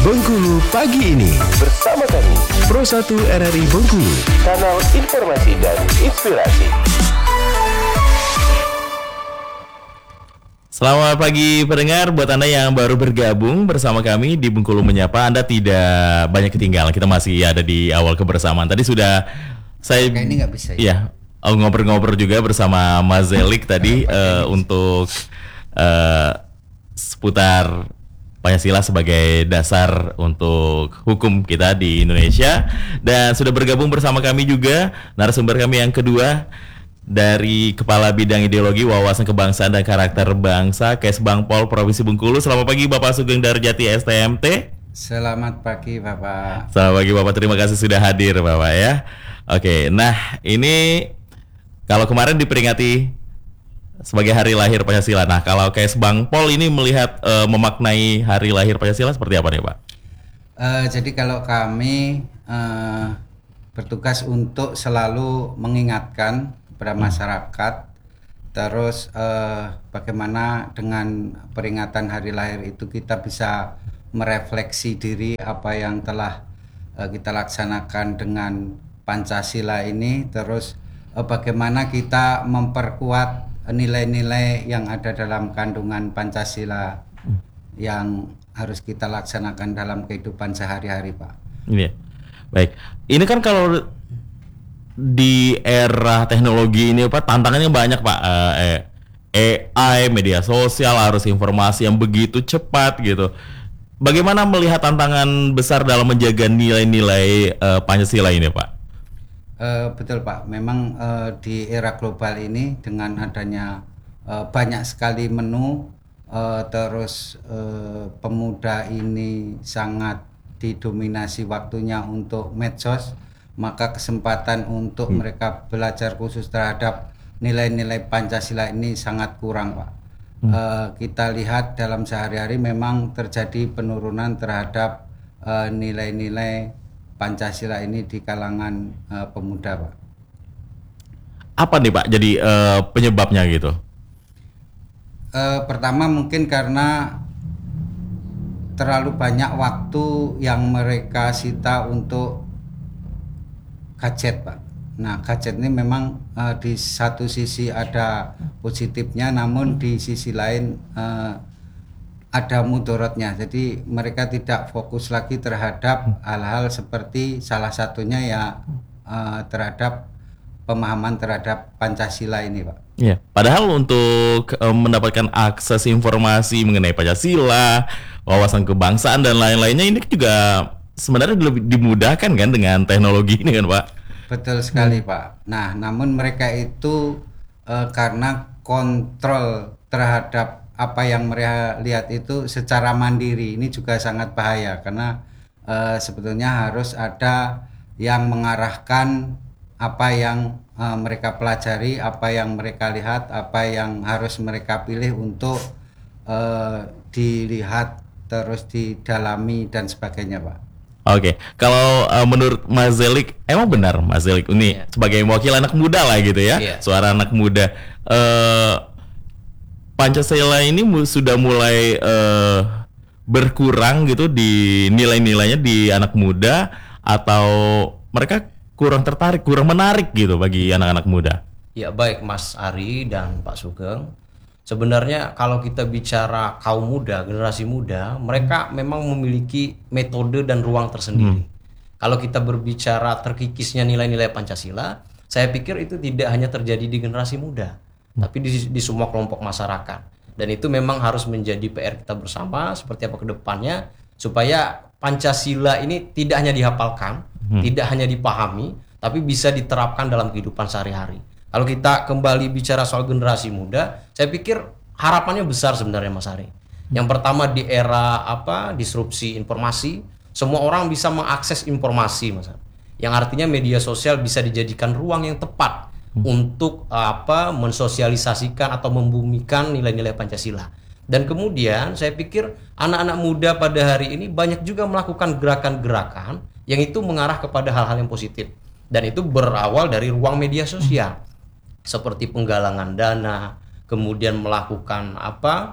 Bengkulu pagi ini Bersama kami, Pro 1 RRI Bengkulu. kanal informasi dan inspirasi. Selamat pagi pendengar, buat Anda yang baru bergabung bersama kami di Bengkulu Menyapa, Anda tidak banyak ketinggalan, kita masih ada di awal kebersamaan. Tadi sudah saya ini nggak bisa ya? ngobrol-ngobrol juga bersama Mas Zelik tadi untuk seputar Pancasila sebagai dasar untuk hukum kita di Indonesia. Dan sudah bergabung bersama kami juga narasumber kami yang kedua dari Kepala Bidang Ideologi Wawasan Kebangsaan dan Karakter Bangsa Kesbangpol Provinsi Bengkulu. Selamat pagi Bapak Sugeng Darjati STMT. Selamat pagi Bapak. Selamat pagi Bapak, terima kasih sudah hadir Bapak ya. Oke, nah ini kalau kemarin diperingati sebagai hari lahir Pancasila. Nah, kalau Kesbangpol ini melihat memaknai hari lahir Pancasila seperti apa nih Pak? Jadi kalau kami bertugas untuk selalu mengingatkan kepada masyarakat, terus bagaimana dengan peringatan hari lahir itu kita bisa merefleksi diri apa yang telah kita laksanakan dengan Pancasila ini, terus bagaimana kita memperkuat nilai-nilai yang ada dalam kandungan Pancasila yang harus kita laksanakan dalam kehidupan sehari-hari, Pak. Iya. Baik. Ini kan kalau di era teknologi ini Pak, tantangannya banyak Pak. AI, media sosial, arus informasi yang begitu cepat gitu. Bagaimana melihat tantangan besar dalam menjaga nilai-nilai Pancasila ini Pak? Betul Pak, memang di era global ini dengan adanya banyak sekali menu, terus pemuda ini sangat didominasi waktunya untuk medsos, maka kesempatan untuk mereka belajar khusus terhadap nilai-nilai Pancasila ini sangat kurang Pak. Kita lihat dalam sehari-hari memang terjadi penurunan terhadap nilai-nilai Pancasila ini di kalangan pemuda, Pak. Apa nih Pak jadi penyebabnya gitu? Pertama mungkin karena terlalu banyak waktu yang mereka sita untuk gadget, Pak. Nah, gadget ini memang di satu sisi ada positifnya, namun di sisi lain ada mudorotnya. Jadi mereka tidak fokus lagi terhadap hal-hal seperti salah satunya ya terhadap pemahaman terhadap Pancasila ini, Pak. Iya. Padahal untuk mendapatkan akses informasi mengenai Pancasila, wawasan kebangsaan dan lain-lainnya ini juga sebenarnya lebih dimudahkan kan dengan teknologi ini kan, Pak? Betul sekali, Pak. Nah, namun mereka itu karena kontrol terhadap apa yang mereka lihat itu secara mandiri, ini juga sangat bahaya karena sebetulnya harus ada yang mengarahkan apa yang mereka pelajari, apa yang mereka lihat, apa yang harus mereka pilih untuk dilihat terus didalami dan sebagainya, Pak. Oke, kalau menurut Mas Zelik, emang benar Mas Zelik ini sebagai wakil anak muda lah gitu ya, suara anak muda. Pancasila ini sudah mulai berkurang gitu di nilai-nilainya di anak muda, atau mereka kurang tertarik, kurang menarik gitu bagi anak-anak muda? Ya baik Mas Ari dan Pak Sugeng. Sebenarnya kalau kita bicara kaum muda, generasi muda, mereka memang memiliki metode dan ruang tersendiri. Kalau kita berbicara terkikisnya nilai-nilai Pancasila, saya pikir itu tidak hanya terjadi di generasi muda, tapi di semua kelompok masyarakat. Dan itu memang harus menjadi PR kita bersama seperti apa ke depannya supaya Pancasila ini tidak hanya dihafalkan, tidak hanya dipahami, tapi bisa diterapkan dalam kehidupan sehari-hari. Kalau kita kembali bicara soal generasi muda, saya pikir harapannya besar sebenarnya Mas Ari. Yang pertama di era disrupsi informasi, semua orang bisa mengakses informasi Mas Ari. Yang artinya media sosial bisa dijadikan ruang yang tepat untuk mensosialisasikan atau membumikan nilai-nilai Pancasila. Dan kemudian saya pikir anak-anak muda pada hari ini banyak juga melakukan gerakan-gerakan yang itu mengarah kepada hal-hal yang positif. Dan itu berawal dari ruang media sosial. Seperti penggalangan dana, kemudian melakukan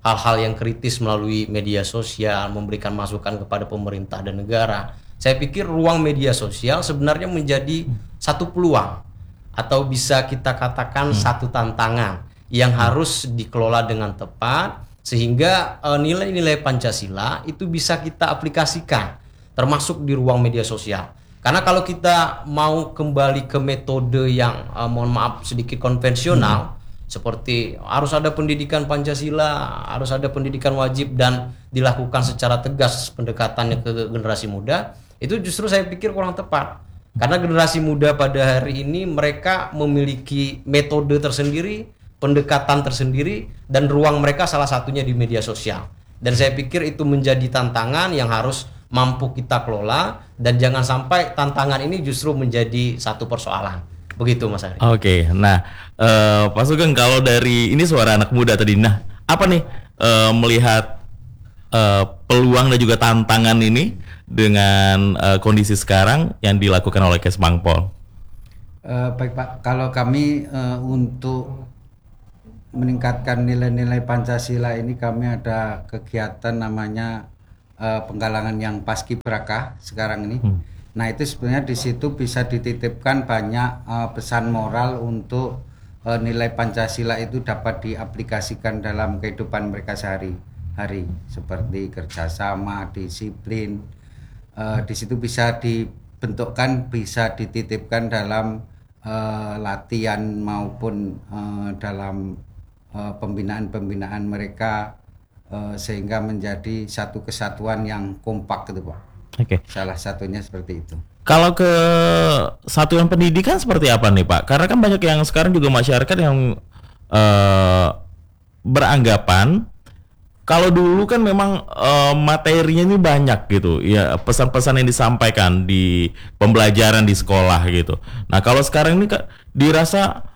hal-hal yang kritis melalui media sosial, memberikan masukan kepada pemerintah dan negara. Saya pikir ruang media sosial sebenarnya menjadi satu peluang atau bisa kita katakan satu tantangan yang harus dikelola dengan tepat sehingga nilai-nilai Pancasila itu bisa kita aplikasikan termasuk di ruang media sosial. Karena kalau kita mau kembali ke metode yang mohon maaf sedikit konvensional seperti harus ada pendidikan Pancasila, harus ada pendidikan wajib dan dilakukan secara tegas pendekatannya ke generasi muda, itu justru saya pikir kurang tepat. Karena generasi muda pada hari ini mereka memiliki metode tersendiri, pendekatan tersendiri, dan ruang mereka salah satunya di media sosial. Dan saya pikir itu menjadi tantangan yang harus mampu kita kelola, dan jangan sampai tantangan ini justru menjadi satu persoalan. Begitu Mas Ari. Oke, nah Pak Sugeng, kalau dari ini suara anak muda tadi, nah apa nih melihat peluang dan juga tantangan ini dengan kondisi sekarang yang dilakukan oleh Kesbangpol? Baik Pak, kalau kami untuk meningkatkan nilai-nilai Pancasila ini kami ada kegiatan namanya penggalangan yang paskibraka sekarang ini. Nah itu sebenarnya di situ bisa dititipkan banyak pesan moral untuk nilai Pancasila itu dapat diaplikasikan dalam kehidupan mereka sehari-hari seperti kerjasama, disiplin. Di situ bisa dibentukkan, bisa dititipkan dalam latihan maupun dalam pembinaan-pembinaan mereka sehingga menjadi satu kesatuan yang kompak gitu Pak. Oke. Salah satunya seperti itu. Kalau ke satuan pendidikan seperti apa nih Pak? Karena kan banyak yang sekarang juga masyarakat yang beranggapan kalau dulu kan memang materinya ini banyak gitu, ya pesan-pesan yang disampaikan di pembelajaran di sekolah gitu. Nah kalau sekarang ini dirasa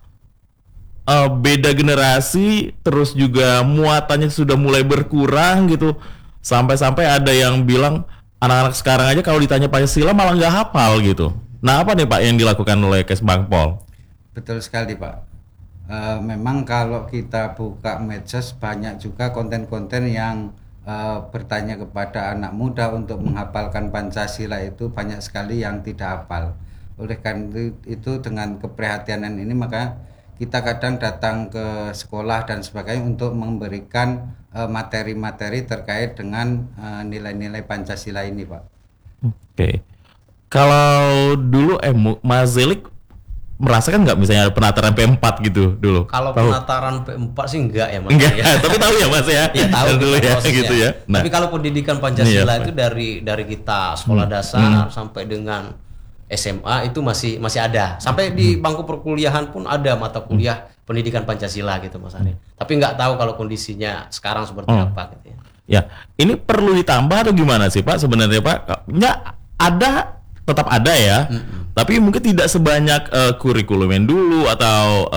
beda generasi, terus juga muatannya sudah mulai berkurang gitu, sampai-sampai ada yang bilang anak-anak sekarang aja kalau ditanya Pancasila malah nggak hafal gitu. Nah apa nih Pak yang dilakukan oleh Kesbangpol? Betul sekali Pak. Memang kalau kita buka medsos banyak juga konten-konten yang bertanya kepada anak muda untuk menghafalkan Pancasila, itu banyak sekali yang tidak hafal. Oleh karena itu dengan keprihatinan ini maka kita kadang datang ke sekolah dan sebagainya untuk memberikan materi-materi terkait dengan nilai-nilai Pancasila ini Pak. Oke. Kalau dulu Mas Zelik merasakan nggak misalnya ada penataran P4 gitu dulu? Kalau penataran P4 sih enggak ya Mas. Enggak, ya. tapi tahu ya Mas ya. Ya tahu dulu ya prosesnya. gitu ya. Nah, tapi kalau pendidikan Pancasila iya, itu dari kita sekolah dasar sampai dengan SMA itu masih ada. Sampai di bangku perkuliahan pun ada mata kuliah pendidikan Pancasila gitu Mas Ari. Tapi nggak tahu kalau kondisinya sekarang seperti apa gitu ya. Ya, ini perlu ditambah atau gimana sih Pak sebenarnya Pak? Ya ada, tetap ada ya. Tapi mungkin tidak sebanyak kurikulum yang dulu atau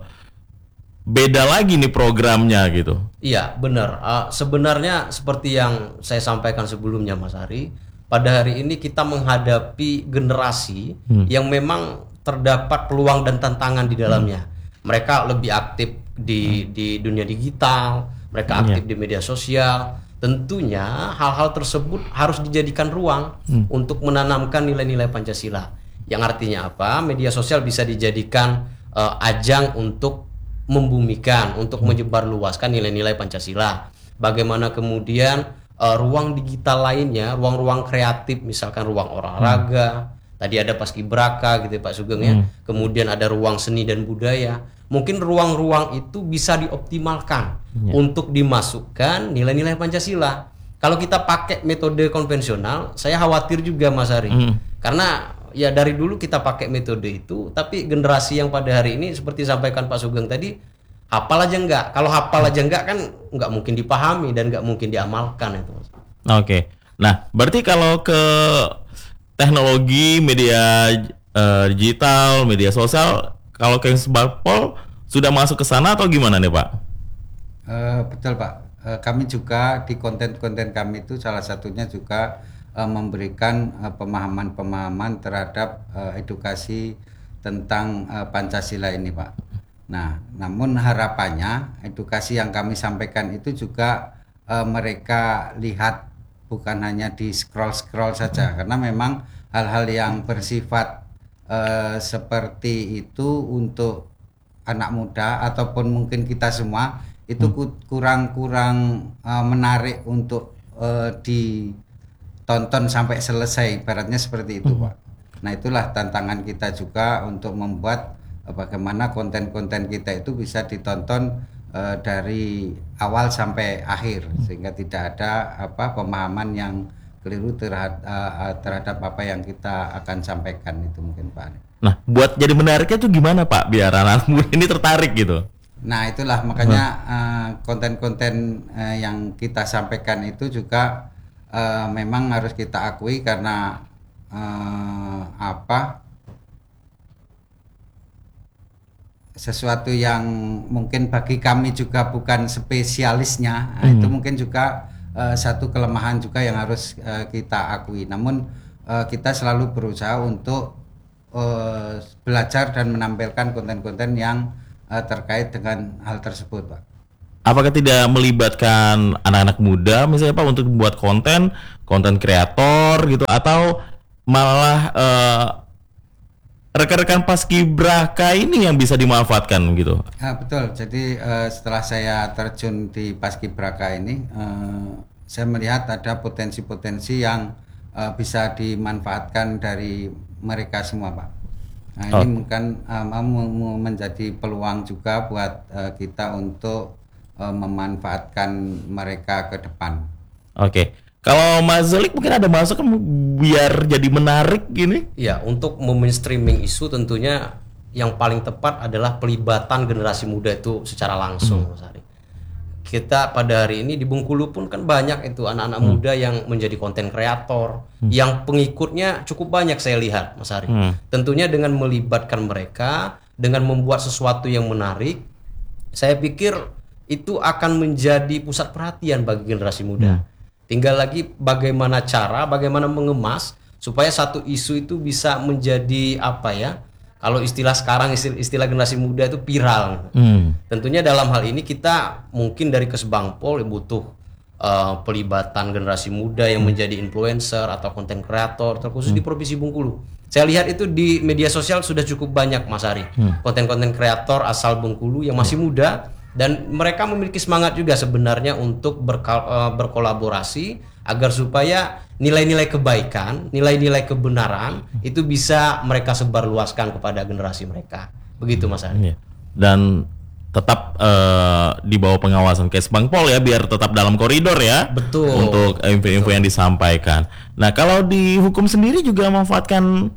beda lagi nih programnya gitu. Iya benar. Sebenarnya seperti yang saya sampaikan sebelumnya Mas Ari, pada hari ini kita menghadapi generasi yang memang terdapat peluang dan tantangan di dalamnya. Mereka lebih aktif di dunia digital, mereka aktif di media sosial. Tentunya hal-hal tersebut harus dijadikan ruang untuk menanamkan nilai-nilai Pancasila. Yang artinya apa? Media sosial bisa dijadikan ajang untuk membumikan, untuk menyebarluaskan nilai-nilai Pancasila. Bagaimana kemudian ruang digital lainnya, ruang-ruang kreatif, misalkan ruang olahraga, tadi ada paskibraka gitu Pak Sugeng ya, kemudian ada ruang seni dan budaya. Mungkin ruang-ruang itu bisa dioptimalkan untuk dimasukkan nilai-nilai Pancasila. Kalau kita pakai metode konvensional, saya khawatir juga Mas Ari, karena ya dari dulu kita pakai metode itu, tapi generasi yang pada hari ini seperti sampaikan Pak Sugeng tadi, hafal aja enggak. Kalau hafal aja enggak kan enggak mungkin dipahami dan enggak mungkin diamalkan itu. Oke. Nah, berarti kalau ke teknologi media digital, media sosial, kalau Kesbangpol sudah masuk ke sana atau gimana nih Pak? Betul Pak. Kami juga di konten-konten kami itu salah satunya juga memberikan pemahaman-pemahaman terhadap edukasi tentang Pancasila ini Pak. Nah, namun harapannya edukasi yang kami sampaikan itu juga mereka lihat bukan hanya di scroll saja, karena memang hal-hal yang bersifat seperti itu untuk anak muda ataupun mungkin kita semua itu kurang menarik untuk ditonton sampai selesai, ibaratnya seperti itu, Pak. Nah, itulah tantangan kita juga untuk membuat bagaimana konten-konten kita itu bisa ditonton dari awal sampai akhir, sehingga tidak ada pemahaman yang keliru terhadap apa yang kita akan sampaikan itu mungkin, Pak. Nah, buat jadi menariknya tuh gimana, Pak, biar anak muda ini tertarik gitu? Nah, itulah makanya konten-konten yang kita sampaikan itu juga memang harus kita akui karena sesuatu yang mungkin bagi kami juga bukan spesialisnya. Itu mungkin juga satu kelemahan juga yang harus kita akui. Namun kita selalu berusaha untuk belajar dan menampilkan konten-konten yang terkait dengan hal tersebut, Pak. Apakah tidak melibatkan anak-anak muda misalnya, Pak, untuk membuat konten kreator gitu, atau malah rekan-rekan paskibraka ini yang bisa dimanfaatkan gitu? Betul. Jadi setelah saya terjun di paskibraka ini, saya melihat ada potensi-potensi yang bisa dimanfaatkan dari mereka semua, Pak. Nah, ini mungkin menjadi peluang juga buat kita untuk memanfaatkan mereka ke depan. Oke. Kalau Mas Zolik mungkin ada masukan biar jadi menarik gini? Ya, untuk mainstreaming isu tentunya yang paling tepat adalah pelibatan generasi muda itu secara langsung, Mas Ari. Kita pada hari ini di Bengkulu pun kan banyak itu anak-anak muda yang menjadi konten kreator, yang pengikutnya cukup banyak saya lihat, Mas Ari. Tentunya dengan melibatkan mereka, dengan membuat sesuatu yang menarik, saya pikir itu akan menjadi pusat perhatian bagi generasi muda. Tinggal lagi bagaimana mengemas supaya satu isu itu bisa menjadi kalau istilah sekarang, istilah generasi muda itu viral. Tentunya dalam hal ini kita mungkin dari Kesbangpol butuh pelibatan generasi muda yang menjadi influencer atau konten kreator, terkhusus di Provinsi Bengkulu. Saya lihat itu di media sosial sudah cukup banyak, Mas Ari, konten-konten kreator asal Bengkulu yang masih muda, dan mereka memiliki semangat juga sebenarnya untuk berkolaborasi agar supaya nilai-nilai kebaikan, nilai-nilai kebenaran itu bisa mereka sebarluaskan kepada generasi mereka. Begitu, Mas Ari. Dan tetap di bawah pengawasan Kesbangpol ya, biar tetap dalam koridor ya. Betul. Untuk info-info yang disampaikan. Nah, kalau di hukum sendiri juga memanfaatkan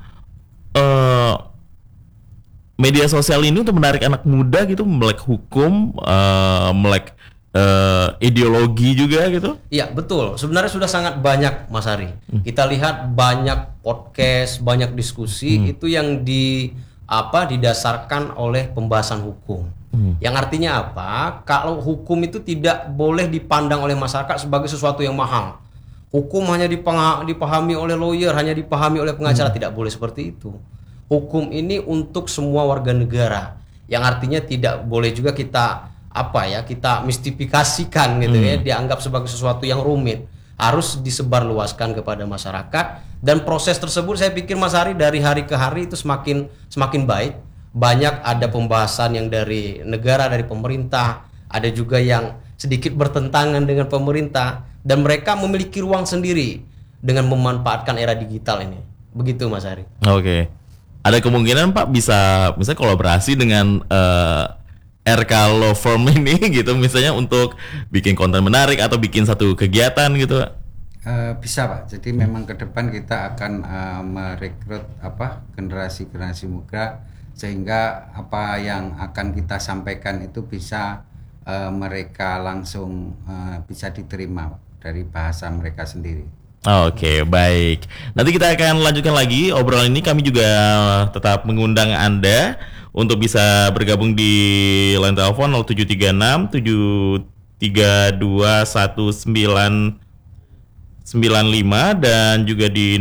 media sosial ini untuk menarik anak muda gitu, melek hukum, melek ideologi juga gitu. Iya, betul. Sebenarnya sudah sangat banyak, Mas Ari. Kita lihat banyak podcast, banyak diskusi itu yang didasarkan oleh pembahasan hukum. Yang artinya apa? Kalau hukum itu tidak boleh dipandang oleh masyarakat sebagai sesuatu yang mahal. Hukum hanya dipahami oleh lawyer, hanya dipahami oleh pengacara, tidak boleh seperti itu. Hukum ini untuk semua warga negara, yang artinya tidak boleh juga kita mistifikasikan gitu ya, dianggap sebagai sesuatu yang rumit. Harus disebarluaskan kepada masyarakat, dan proses tersebut saya pikir, Mas Ari, dari hari ke hari itu semakin baik. Banyak ada pembahasan yang dari negara, dari pemerintah, ada juga yang sedikit bertentangan dengan pemerintah, dan mereka memiliki ruang sendiri dengan memanfaatkan era digital ini. Begitu, Mas Ari. Oke. Ada kemungkinan, Pak, bisa misalnya kolaborasi dengan RK Law Firm ini gitu, misalnya untuk bikin konten menarik atau bikin satu kegiatan gitu, Pak? Bisa, Pak. Jadi memang ke depan kita akan merekrut generasi muda, sehingga apa yang akan kita sampaikan itu bisa mereka langsung bisa diterima dari bahasa mereka sendiri. Oke, baik. Nanti kita akan lanjutkan lagi obrolan ini. Kami juga tetap mengundang Anda untuk bisa bergabung di line telepon 0736 732 1995 dan juga di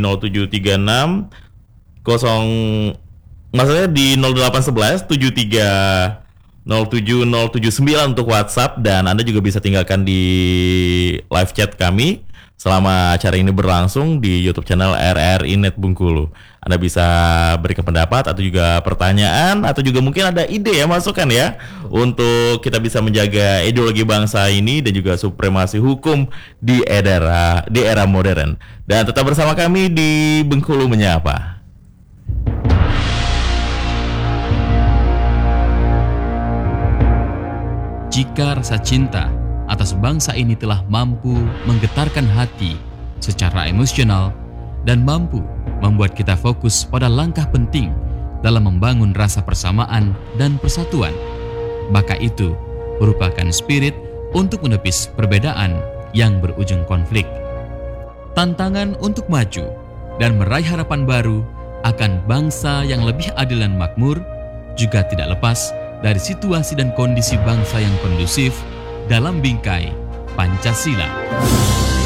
0736 maksudnya di 0811 73 07079 untuk WhatsApp, dan Anda juga bisa tinggalkan di live chat kami selama acara ini berlangsung di YouTube channel RRI Net Bengkulu. Anda bisa berikan pendapat atau juga pertanyaan, atau juga mungkin ada ide ya, masukan ya, untuk kita bisa menjaga ideologi bangsa ini dan juga supremasi hukum di era modern. Dan tetap bersama kami di Bengkulu Menyapa. Jika rasa cinta atas bangsa ini telah mampu menggetarkan hati secara emosional dan mampu membuat kita fokus pada langkah penting dalam membangun rasa persamaan dan persatuan, maka itu merupakan spirit untuk menepis perbedaan yang berujung konflik. Tantangan untuk maju dan meraih harapan baru akan bangsa yang lebih adil dan makmur juga tidak lepas dari situasi dan kondisi bangsa yang kondusif dalam bingkai Pancasila.